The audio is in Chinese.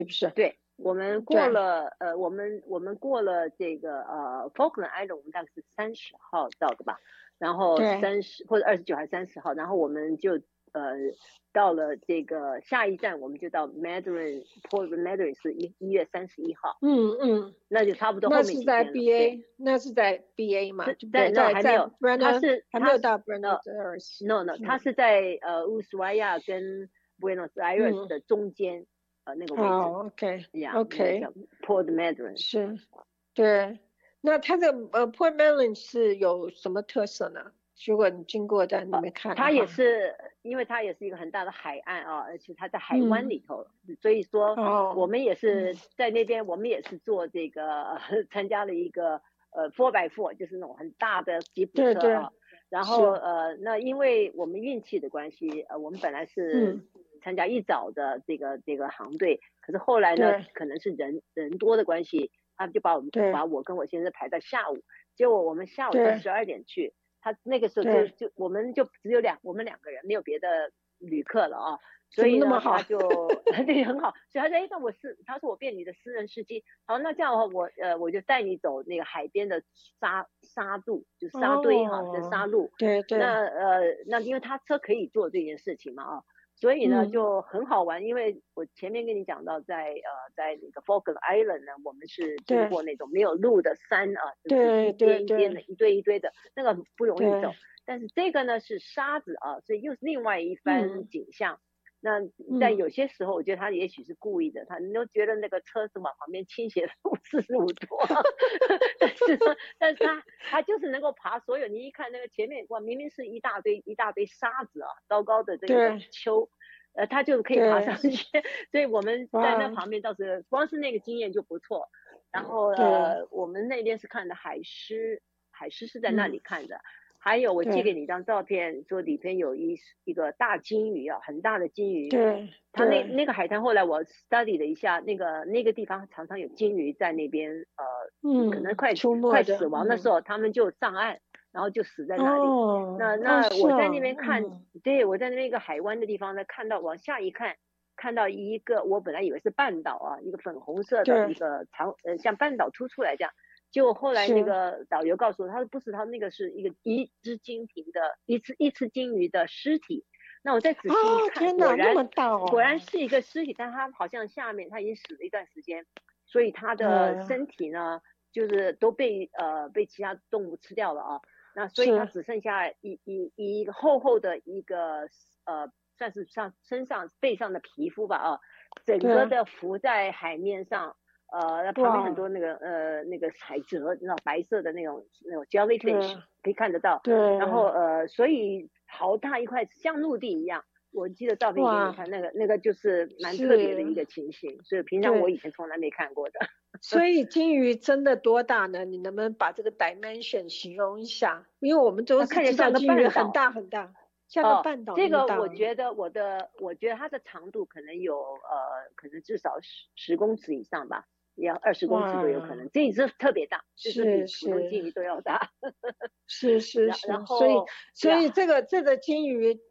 是不是？ 对，我们过了我们过了这个Falkland Island，我们大概是30号到的吧，然后对， 或者29还是30号，然后我们就到了这个下一站，我们就到 Port Mandarin 是1月31号，那就差不多后面那是在几天了。对， BA，那是在 BA 嘛，对不对？ no 还没在有， Buenos 还没有到 Buenos 呃 Aires。 no，它是在乌斯怀亚跟 Buenos Aires 的中间那个位置 OK 呀，那 OK， 叫 Port Mandarin。 是，对。那它的Port Mandarin 是有什么特色呢？如果你经过在那边看的它也话。 是，因为它也是一个很大的海岸啊，而且它在海湾里头，所以说我们也是在那边，我们也是做这个参加了一个4x4，就是那种很大的吉普车对， 啊。然后那因为我们运气的关系，我们本来是参加一早的这个航队，可是后来呢，可能是人多的关系，他们就把我跟我先生排到下午，结果我们下午是12点去。他那个时候我们就只有我们2个人，没有别的旅客了啊，所以呢他就对很好，所以他说他说我变你的私人司机，好，那这样的话我就带你走那个海边的沙路，就沙堆哈的沙路， 对， 那因为他车可以做这件事情嘛啊。所以呢就很好玩，因为我前面跟你讲到在那个 Falkland Island 呢，我们是经过那种没有路的山啊，就是一边一边的一堆一堆的，那个不容易走。但是这个呢是沙子啊，所以又是另外一番景象。那在有些时候，我觉得他也许是故意的，你都觉得那个车子往旁边倾斜45度，但是他就是能够爬所有。你一看那个前面，哇，明明是一大堆沙子啊，高高的这个丘，他就可以爬上去。所以我们在那旁边倒是光是那个经验就不错。然后我们那边是看的海狮是在那里看的。还有我寄给你一张照片，说里边有一个大金鱼啊，很大的金鱼。它那个海滩后来我 study 了一下，那个地方常常有金鱼在那边，可能快死亡的时候，他们就上岸，然后就死在那里。那我在那边看，对，我在那边一个海湾的地方呢，往下一看，看到一个我本来以为是半岛啊，一个粉红色的一个像半岛凸出来这样。就后来那个导游告诉我，他说不是，他那个是一只金鱼的尸体。那我再仔细一看，果然是一个尸体，但它好像下面它已经死了一段时间，所以它的身体呢，就是都被其他动物吃掉了啊。那所以它只剩下一个厚厚的一个算是像背上的皮肤吧啊，整个的浮在海面上。那旁边很多那个海蜇，那种白色的那种jellyfish 可以看得到。然后所以好大一块，像陆地一样。我记得照片给你看，那个就是蛮特别的一个情形，所以平常我以前从来没看过的。 所以金鱼真的多大呢？你能不能把这个 dimension 形容一下？因为我们都知道金鱼很大很大。像个半岛这个我觉得它的长度可能有可能至少10公尺以上吧，要20公尺都有可能。这一只特别大，就是比普通金鱼都要大。 是。 然后所以这个金鱼